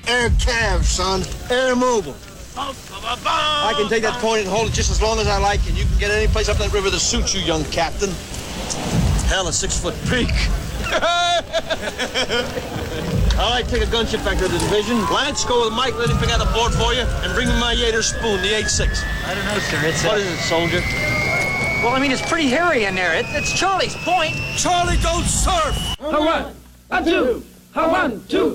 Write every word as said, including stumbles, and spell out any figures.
Air Cav, son. Air Mobile. I can take that point and hold it just as long as I like, and you can get any place up that river that suits you, young captain. Hell, a six-foot peak. All right, take a gunship back to the division. Lance, go with Mike, let him pick out the board for you, and bring me my Yater spoon, the eight six. I don't know, sir. It's What uh... is it, soldier? Well, I mean, it's pretty hairy in there. It, it's Charlie's point. Charlie, don't surf! A one, a two, a one, two.